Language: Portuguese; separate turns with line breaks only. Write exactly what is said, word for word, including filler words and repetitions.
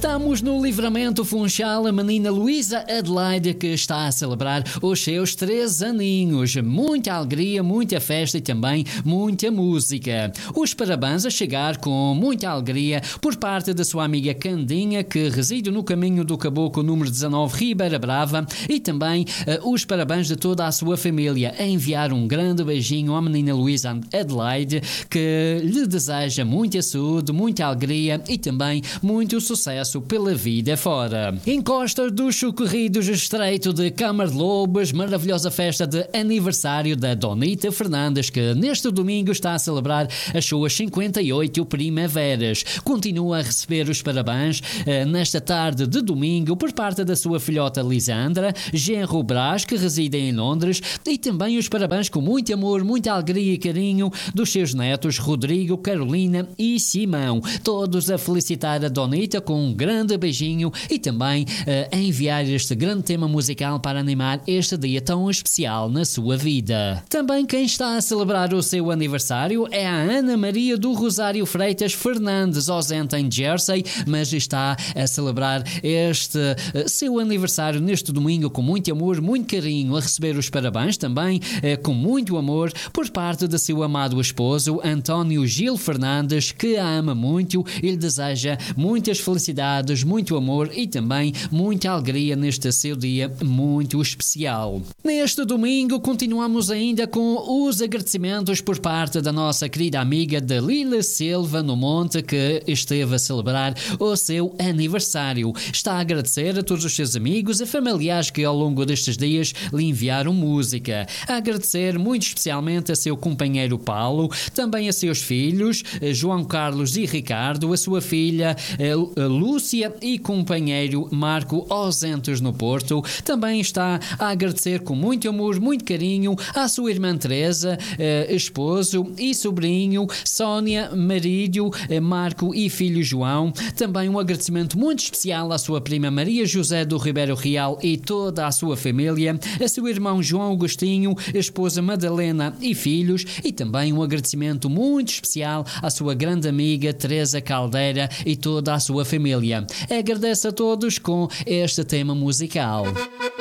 Estamos no Livramento Funchal, a menina Luísa Adelaide, que está a celebrar os seus três aninhos. Muita alegria, muita festa e também muita música. Os parabéns a chegar com muita alegria por parte da sua amiga Candinha, que reside no caminho do Caboclo número dezanove, Ribeira Brava, e também uh, os parabéns de toda a sua família. A enviar um grande beijinho à menina Luísa Adelaide, que lhe deseja muita saúde, muita alegria e também muito sucesso pela vida fora. Encostas dos Socorridos, Estreito de Câmara de Lobos, maravilhosa festa de aniversário da Donita Fernandes, que neste domingo está a celebrar as suas cinquenta e oito primaveras. Continua a receber os parabéns eh, nesta tarde de domingo por parte da sua filhota Lisandra, genro Brás, que reside em Londres, e também os parabéns com muito amor, muita alegria e carinho dos seus netos Rodrigo, Carolina e Simão. Todos a felicitar a Donita com um grande beijinho e também uh, a enviar este grande tema musical para animar este dia tão especial na sua vida. Também quem está a celebrar o seu aniversário é a Ana Maria do Rosário Freitas Fernandes, ausente em Jersey, mas está a celebrar este uh, seu aniversário neste domingo com muito amor, muito carinho, a receber os parabéns também uh, com muito amor por parte de seu amado esposo António Gil Fernandes, que a ama muito e lhe deseja muitas felicidades, muito amor e também muita alegria neste seu dia muito especial. Neste domingo continuamos ainda com os agradecimentos por parte da nossa querida amiga Dalila Silva no Monte, que esteve a celebrar o seu aniversário. Está a agradecer a todos os seus amigos e familiares que ao longo destes dias lhe enviaram música. A agradecer muito especialmente a seu companheiro Paulo, também a seus filhos João Carlos e Ricardo, a sua filha a Lúcia e companheiro Marco, ausentes no Porto. Também está a agradecer com muito amor, muito carinho à sua irmã Teresa, eh, esposo e sobrinho Sónia, marido eh, Marco e filho João. Também um agradecimento muito especial à sua prima Maria José do Ribeiro Real e toda a sua família, a seu irmão João Agostinho, esposa Madalena e filhos, e também um agradecimento muito especial à sua grande amiga Teresa Caldeira e toda a sua família. Agradeço a todos com este tema musical.